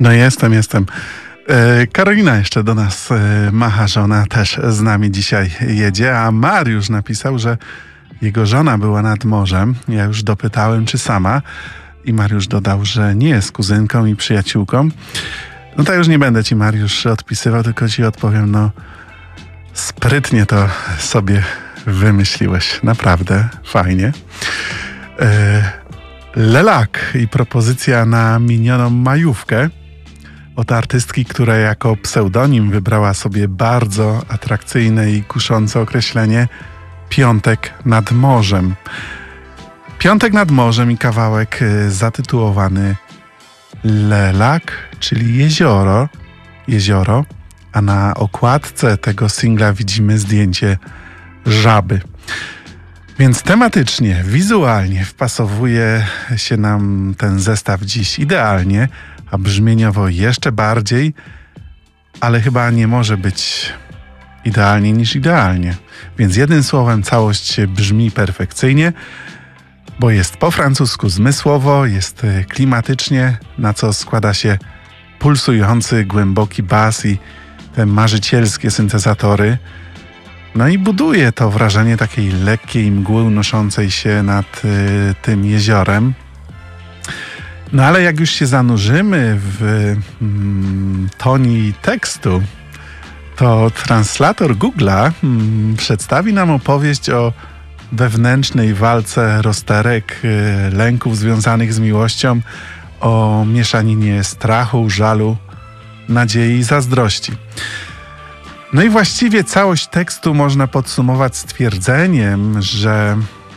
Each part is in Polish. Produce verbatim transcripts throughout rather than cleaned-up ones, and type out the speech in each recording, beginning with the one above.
No jestem, jestem. E, Karolina jeszcze do nas e, macha, że ona też z nami dzisiaj jedzie, a Mariusz napisał, że jego żona była nad morzem. Ja już dopytałem, czy sama, i Mariusz dodał, że nie jest kuzynką i przyjaciółką. No to już nie będę ci, Mariusz, odpisywał, tylko ci odpowiem, no sprytnie to sobie wymyśliłeś. Naprawdę fajnie. E, Lelak i propozycja na minioną majówkę od artystki, która jako pseudonim wybrała sobie bardzo atrakcyjne i kuszące określenie Piątek nad morzem. Piątek nad morzem i kawałek zatytułowany Lelak, czyli jezioro, jezioro, a na okładce tego singla widzimy zdjęcie żaby. Więc tematycznie, wizualnie wpasowuje się nam ten zestaw dziś idealnie, a brzmieniowo jeszcze bardziej, ale chyba nie może być idealniej niż idealnie. Więc jednym słowem całość brzmi perfekcyjnie, bo jest po francusku zmysłowo, jest klimatycznie, na co składa się pulsujący, głęboki bas i te marzycielskie syntezatory. No i buduje to wrażenie takiej lekkiej mgły unoszącej się nad y, tym jeziorem. No ale jak już się zanurzymy w mm, toni tekstu, to translator Google'a mm, przedstawi nam opowieść o wewnętrznej walce rozterek, y, lęków związanych z miłością, o mieszaninie strachu, żalu, nadziei i zazdrości. No i właściwie całość tekstu można podsumować stwierdzeniem, że,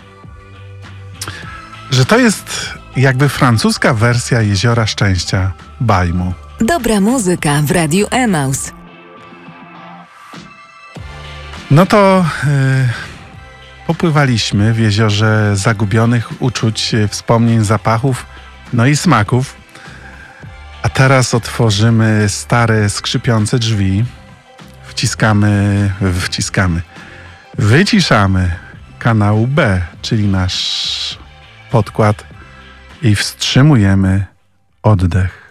że to jest jakby francuska wersja Jeziora Szczęścia Bajmu. Dobra muzyka w Radiu Emaus. No to yy, popływaliśmy w jeziorze zagubionych uczuć, wspomnień, zapachów, no i smaków. A teraz otworzymy stare, skrzypiące drzwi. Wciskamy, wciskamy, wyciszamy kanał B, czyli nasz podkład, i wstrzymujemy oddech.